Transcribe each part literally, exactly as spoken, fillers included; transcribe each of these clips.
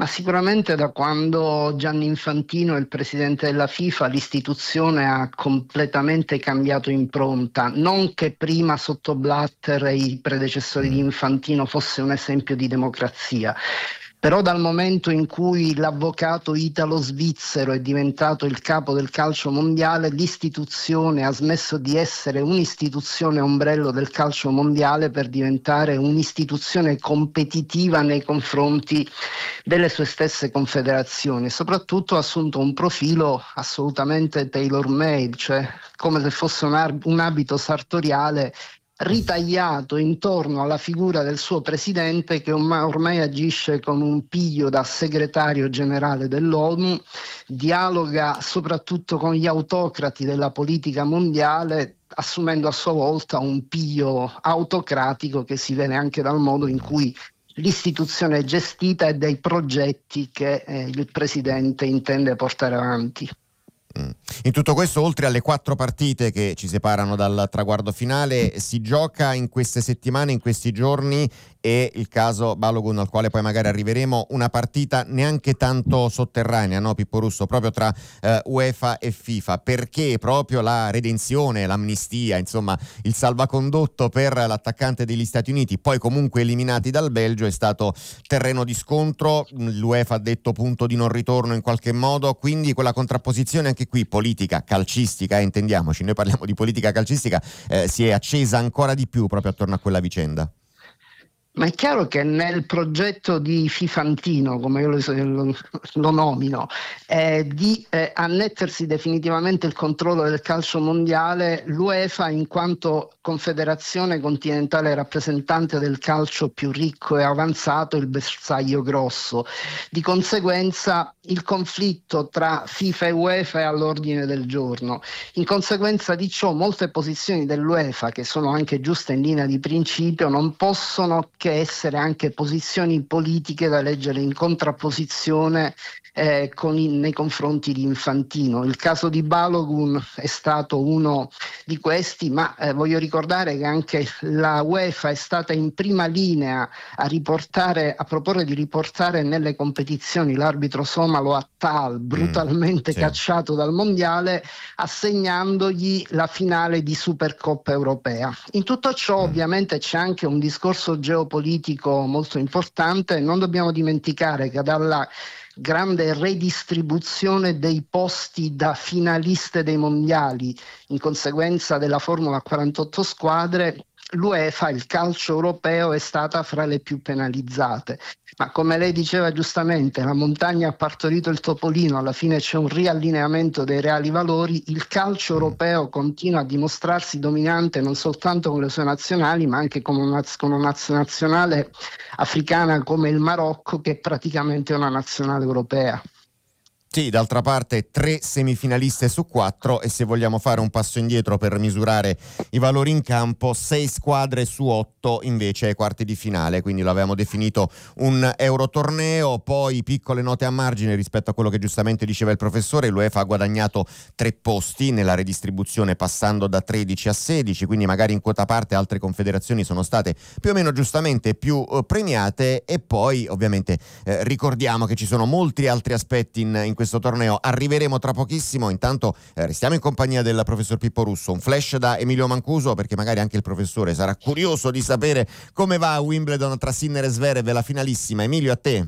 Ma sicuramente da quando Gianni Infantino è il presidente della FIFA, l'istituzione ha completamente cambiato impronta. Non che prima sotto Blatter e i predecessori di Infantino fosse un esempio di democrazia, però dal momento in cui l'avvocato italo-svizzero è diventato il capo del calcio mondiale, l'istituzione ha smesso di essere un'istituzione ombrello del calcio mondiale per diventare un'istituzione competitiva nei confronti delle sue stesse confederazioni. Soprattutto ha assunto un profilo assolutamente tailor-made, cioè come se fosse un, ar- un abito sartoriale ritagliato intorno alla figura del suo presidente, che ormai, ormai agisce con un piglio da segretario generale dell'ONU, dialoga soprattutto con gli autocrati della politica mondiale, assumendo a sua volta un piglio autocratico che si vede anche dal modo in cui l'istituzione è gestita e dai progetti che eh, il presidente intende portare avanti. In tutto questo, oltre alle quattro partite che ci separano dal traguardo finale, si gioca in queste settimane, in questi giorni, e il caso Balogun, al quale poi magari arriveremo, una partita neanche tanto sotterranea, no Pippo Russo, proprio tra eh, UEFA e FIFA, perché proprio la redenzione, l'amnistia, insomma il salvacondotto per l'attaccante degli Stati Uniti, poi comunque eliminati dal Belgio, è stato terreno di scontro. L'UEFA ha detto punto di non ritorno in qualche modo, quindi quella contrapposizione anche qui politica, calcistica, eh, intendiamoci, noi parliamo di politica calcistica, eh, si è accesa ancora di più proprio attorno a quella vicenda. Ma è chiaro che nel progetto di Fifantino, come io lo, lo, lo nomino, eh, di eh, annettersi definitivamente il controllo del calcio mondiale, l'UEFA, in quanto confederazione continentale rappresentante del calcio più ricco e avanzato, il bersaglio grosso. Di conseguenza il conflitto tra FIFA e UEFA è all'ordine del giorno. In conseguenza di ciò, molte posizioni dell'UEFA, che sono anche giuste in linea di principio, non possono che essere anche posizioni politiche da leggere in contrapposizione eh, con i, nei confronti di Infantino. Il caso di Balogun è stato uno di questi, ma eh, voglio ricordare che anche la UEFA è stata in prima linea a riportare, a proporre di riportare nelle competizioni l'arbitro somalo Attal, brutalmente mm, sì. cacciato dal mondiale, assegnandogli la finale di Supercoppa europea. In tutto ciò mm. ovviamente c'è anche un discorso geopolitico molto importante. Non dobbiamo dimenticare che dalla grande redistribuzione dei posti da finaliste dei mondiali in conseguenza della formula a quarantotto squadre, l'UEFA, il calcio europeo, è stata fra le più penalizzate. Ma come lei diceva giustamente, la montagna ha partorito il topolino, alla fine c'è un riallineamento dei reali valori, il calcio europeo continua a dimostrarsi dominante non soltanto con le sue nazionali, ma anche con una, con una nazionale africana come il Marocco, che è praticamente una nazionale europea. Sì, d'altra parte tre semifinaliste su quattro, e se vogliamo fare un passo indietro per misurare i valori in campo, sei squadre su otto invece ai quarti di finale, quindi lo avevamo definito un eurotorneo. Poi piccole note a margine rispetto a quello che giustamente diceva il professore: l'UEFA ha guadagnato tre posti nella redistribuzione passando da tredici a sedici, quindi magari in quota parte altre confederazioni sono state più o meno giustamente più eh, premiate. E poi ovviamente eh, ricordiamo che ci sono molti altri aspetti in, in questo torneo, arriveremo tra pochissimo. Intanto eh, restiamo in compagnia del professor Pippo Russo. Un flash da Emilio Mancuso, perché magari anche il professore sarà curioso di sapere come va a Wimbledon tra Sinner e Zverev, la finalissima. Emilio, a te.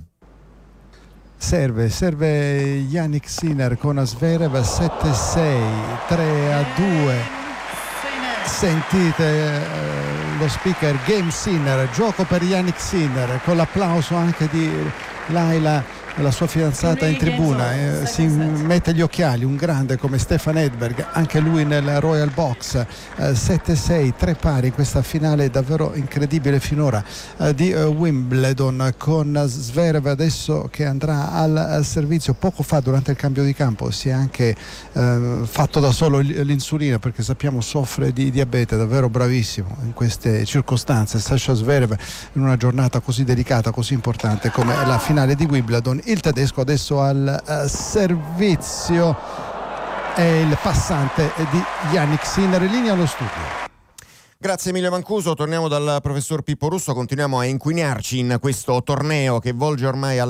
Serve, serve Yannick Sinner con Zverev sette sei, tre a due. Sentite eh, lo speaker, Game Sinner, gioco per Yannick Sinner, con l'applauso anche di Laila, la sua fidanzata, in tribuna. Eh, si mette gli occhiali, un grande come Stefan Edberg, anche lui nel Royal Box. eh, sette sei, tre pari in questa finale davvero incredibile finora eh, di eh, Wimbledon, con Zverev adesso che andrà al, al servizio. Poco fa, durante il cambio di campo, si è anche eh, fatto da solo l'insulina, perché sappiamo soffre di diabete. Davvero bravissimo in queste circostanze Sasha Zverev, in una giornata così delicata, così importante come la finale di Wimbledon. Il tedesco adesso al uh, servizio è il passante di Yannick Sinner, in linea allo studio. Grazie Emilio Mancuso, torniamo dal professor Pippo Russo, continuiamo a inquinarci in questo torneo che volge ormai al